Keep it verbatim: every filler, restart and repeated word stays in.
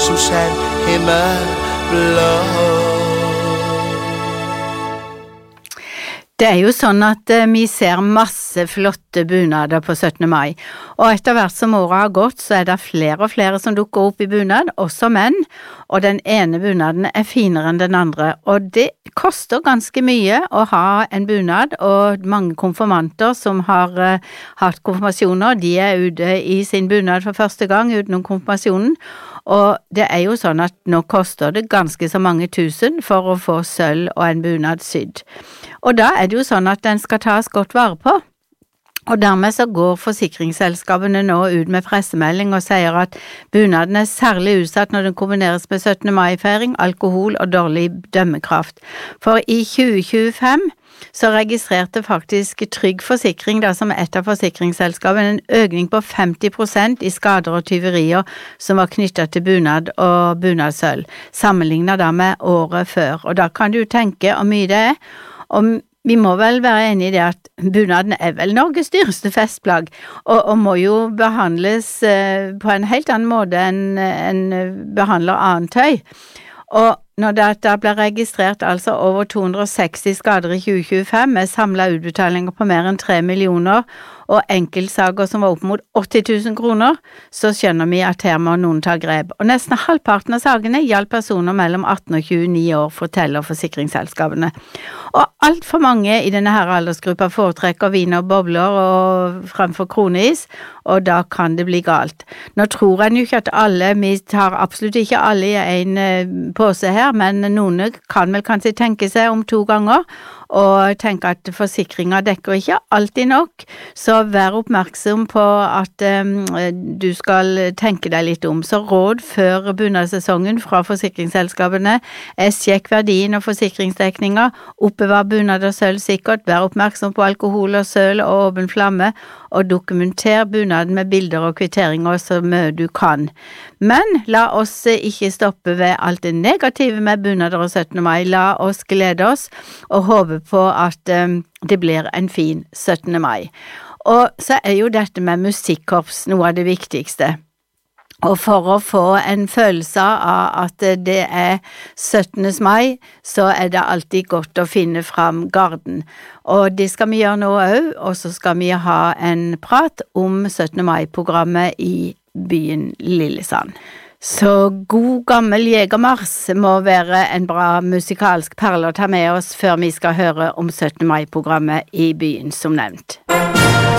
som sand himmelblå. Det er jo sånn at eh, vi ser masse flotte bunader på syttende mai, og etter hvert som året har gått, så er det flere og flere som dukker opp i bunad, også menn, og den ene bunaden er finere enn den andre, og det koster ganske mye å ha en bunad, og mange konfirmanter som har eh, hatt konfirmasjoner, de er ute i sin bunad for første gang utenom konfirmasjonen, og det er jo sånn at nå koster det ganske så mange tusen for å få sølv og en bunad sydd. Og da er det jo sånn at den skal tas godt vare på. Og dermed så går forsikringsselskapene nå ut med pressemelding og sier at bunaden er særlig utsatt når den kombineres med syttende mai-feiring, alkohol og dårlig dømmekraft. For i tjue tjuefem så registrerte faktisk Trygg Forsikring, da som et av forsikringsselskapene, en økning på femti prosent i skader og tyverier som var knyttet til bunad og bunadsølv, sammenlignet da med året før. Og da kan du tenke hvor mye det er, og vi må vel være enige i det at bunaden er vel Norges dyreste festplagg, og, og må jo behandles eh, på en helt annen måte enn en behandler annet tøy. Og når dette ble registrert altså over to hundre og seksti skader i tjue tjuefem med samlet utbetalinger på mer enn tre millioner og enkeltsager som var opp mot åtti tusen kroner, så skjønner vi at her må noen ta grep. Og nesten halvparten av sagene gjaldt personer mellom atten og tjueni år, forteller forsikringsselskapene. Og alt for mange i denne her aldersgruppa foretrekker vin og bobler og fremfor kroneis, og da kan det bli galt. Nå tror jeg jo ikke at alle, vi tar absolutt ikke alle i en pose her, men noen kan vel kanskje tenke seg om to ganger, og tenke at forsikringen dekker ikke alltid nok, så vær oppmerksom på at um, du skal tenke deg litt om. Så råd før bunadsesongen fra forsikringsselskapene er sjekk verdien og forsikringsdekninger, oppbevar bunad og sølv sikkert, vær oppmerksom på alkohol og søl og åpen flamme, og dokumenter bunaden med bilder og kvitteringer så mye du kan. Men la oss ikke stoppe ved alt det negative med bunader og syttende mai. La oss glede oss og håpe på at um, det blir en fin syttende mai. Og så er jo dette med musikkorps noe av det viktigste. Og for å få en følelse av at det er syttende mai, så er det alltid godt å finne fram garden. Og det skal vi gjøre nå også, og så skal vi ha en prat om syttende mai-programmet i byen Lillesand. Så god gammel Jegermars må være en bra musikalsk perle å ta med oss før vi skal høre om syttende mai-programmet i byen som nevnt.